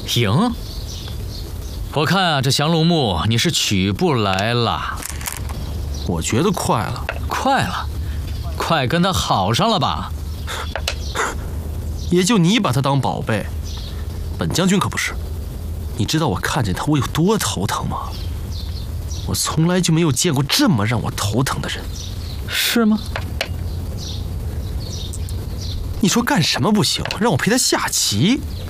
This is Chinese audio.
赢？我看啊，这降龙木你是取不来了。 我觉得快了。 快了？快跟他好上了吧？ 也就你把他当宝贝，本将军可不是。你知道我看见他我有多头疼吗？我从来就没有见过这么让我头疼的人。 是吗？ 你说干什么不行？让我陪他下棋？